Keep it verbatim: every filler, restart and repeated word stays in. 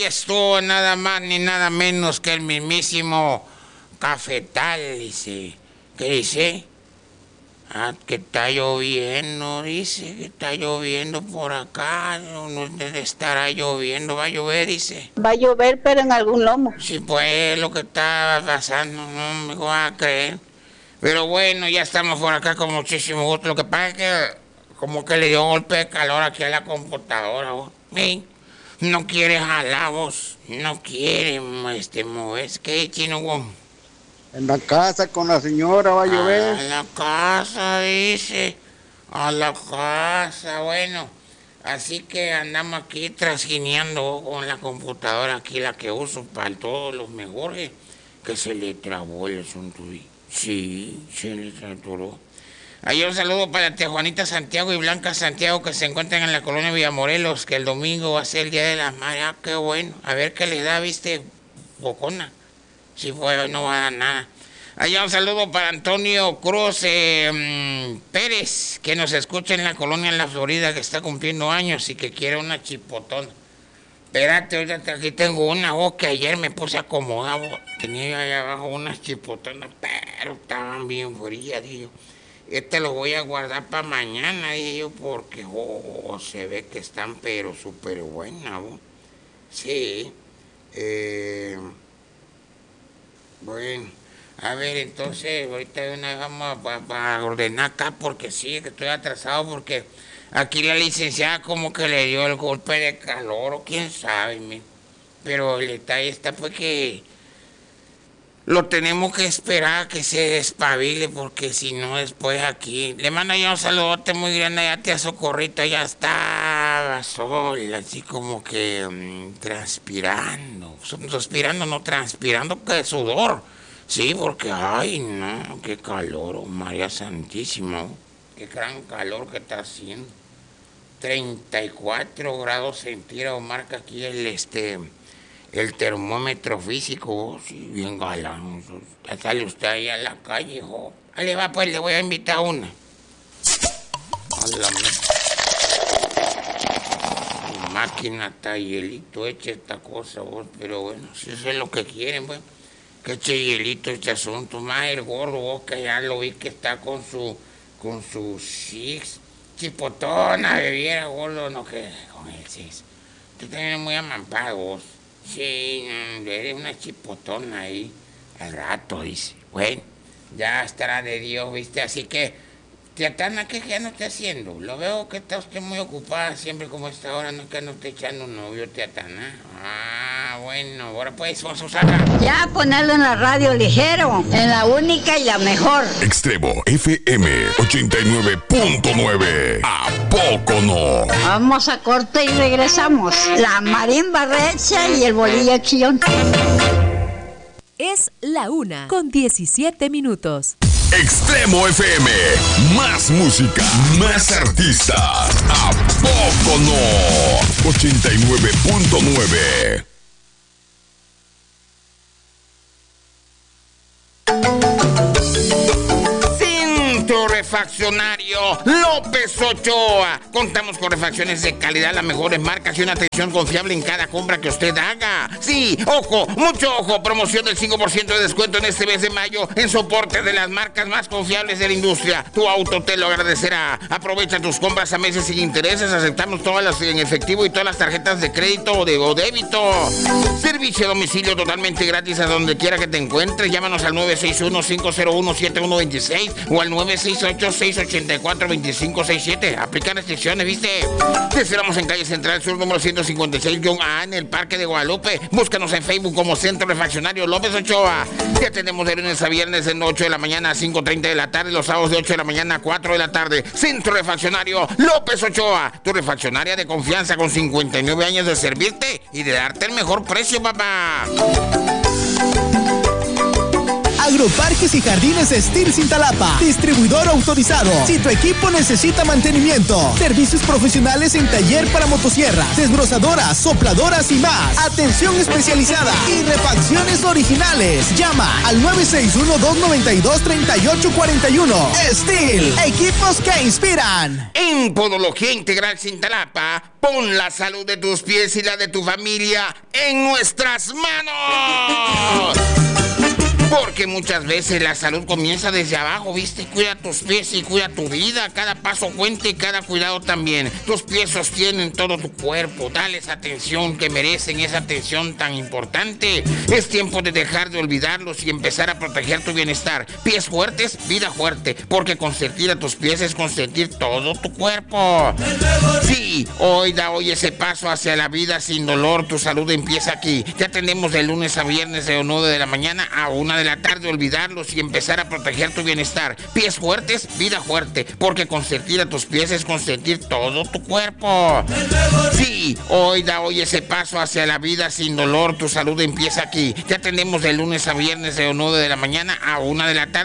ahí estuvo nada más ni nada menos que el mismísimo Cafetal, dice. ¿Qué dice? Ah, que está lloviendo, dice, que está lloviendo por acá, no, no estará lloviendo, va a llover, dice. Va a llover, pero en algún lomo. Sí, pues, lo que está pasando, no me voy a creer. Pero bueno, ya estamos por acá con muchísimo gusto. Lo que pasa es que como que le dio un golpe de calor aquí a la computadora, vos. ¿Sí? No quiere jalar, vos, no quiere, este, moverse. ¿Qué, chino, vos? En la casa con la señora va a llover. A la casa, dice. A la casa, bueno. Así que andamos aquí trasgineando con la computadora aquí, la que uso para todos los mejores. Que se le trabó el asunto. Sí, se le trabó. Ahí un saludo para tía Juanita Santiago y Blanca Santiago, que se encuentran en la colonia Villamorelos, que el domingo va a ser el Día de las Madres. Ah, qué bueno. A ver qué les da, viste, bocona. Sí, pues no va a dar nada. Allá un saludo para Antonio Cruz eh, mmm, Pérez, que nos escucha en la colonia en la Florida, que está cumpliendo años y que quiere una chipotona. Espérate, ahorita aquí tengo una voz que ayer me puse a acomodar. Tenía ahí abajo unas chipotonas, pero estaban bien frías, dije yo. Este lo voy a guardar para mañana, dije yo, porque oh, se ve que están pero súper buenas. ¿Vos? Sí. Eh... Bueno, a ver, entonces, ahorita de una vez vamos a, a ordenar acá, porque sí, que estoy atrasado, porque aquí la licenciada como que le dio el golpe de calor, o quién sabe, mi. Pero el detalle está pues que lo tenemos que esperar a que se despabile, porque si no después aquí... Le mando yo un saludote muy grande a tía Socorrito, ya estaba sola, así como que um, transpirando, transpirando, no transpirando, que sudor, sí, porque, ay, no, qué calor, oh, María Santísima, oh, qué gran calor que está haciendo, treinta y cuatro grados centígrados marca aquí el, este... el termómetro físico, oh, sí, bien galán. Ya sale usted ahí a la calle, jo. Ahí le va, pues, le voy a invitar una. A la mi máquina está hielito, echa esta cosa, vos. Pero bueno, si eso es lo que quieren, pues. Que eche hielito este asunto. Más el gordo, vos, que ya lo vi que está con su... con su six. Chipotona, bebiera, gordo, no, que con el six. Usted también es muy amampado, vos. Sí, eres una chipotona ahí, al rato, dice. Bueno, ya estará de Dios, ¿viste? Así que, tía Tana, ¿qué ya no está haciendo? Lo veo que está usted muy ocupada siempre como esta hora, no es que no esté echando un novio, tía Tana. Ah, bueno, ahora pues, vamos a usarla. Ya ponerlo en la radio ligero, en la única y la mejor. Extremo F M ochenta y nueve punto nueve. ¿A poco no? Vamos a corte y regresamos. La marimba recha y el bolillo chillón. Es la una con diecisiete minutos. Extremo F M, más música, más artistas. ¿A poco no? ochenta y nueve punto nueve. Refaccionario López Ochoa. Contamos con refacciones de calidad, las mejores marcas y una atención confiable en cada compra que usted haga. Sí, ojo, mucho ojo. Promoción del cinco por ciento de descuento en este mes de mayo en soporte de las marcas más confiables de la industria. Tu auto te lo agradecerá. Aprovecha tus compras a meses sin intereses. Aceptamos todas las en efectivo y todas las tarjetas de crédito o de o débito. Servicio a domicilio totalmente gratis a donde quiera que te encuentres. Llámanos al nueve seis uno, cinco cero uno, siete uno dos seis o al nueve seis ocho, seis ocho cuatro, dos cinco seis siete. Aplican restricciones, ¿viste? Te esperamos en calle Central Sur, número ciento cincuenta y seis A, en el Parque de Guadalupe. Búscanos en Facebook como Centro Refaccionario López Ochoa. Te atendemos de lunes a viernes de ocho de la mañana a cinco treinta de la tarde, los sábados de ocho de la mañana a cuatro de la tarde. Centro Refaccionario López Ochoa, tu refaccionaria de confianza con cincuenta y nueve años de servirte y de darte el mejor precio, papá. Agroparques y Jardines Estil Cintalapa. Distribuidor autorizado. Si tu equipo necesita mantenimiento. Servicios profesionales en taller para motosierras, desbrozadoras, sopladoras y más. Atención especializada y refacciones originales. Llama al nueve seis uno, dos nueve dos, tres ocho cuatro uno. Estil, equipos que inspiran. En Podología Integral Cintalapa, pon la salud de tus pies y la de tu familia en nuestras manos. Porque muchas veces la salud comienza desde abajo, ¿viste? Cuida tus pies y cuida tu vida. Cada paso cuenta y cada cuidado también. Tus pies sostienen todo tu cuerpo. Dales atención que merecen, esa atención tan importante. Es tiempo de dejar de olvidarlos y empezar a proteger tu bienestar. Pies fuertes, vida fuerte. Porque consentir a tus pies es consentir todo tu cuerpo. Sí, hoy da hoy ese paso hacia la vida sin dolor. Tu salud empieza aquí. Ya tenemos de lunes a viernes de nueve de la mañana a una de la tarde, olvidarlos y empezar a proteger tu bienestar. Pies fuertes, vida fuerte, porque consentir a tus pies es consentir todo tu cuerpo. Sí, hoy da hoy ese paso hacia la vida sin dolor. Tu salud empieza aquí. Ya tenemos de lunes a viernes de nueve de la mañana a una de la tarde.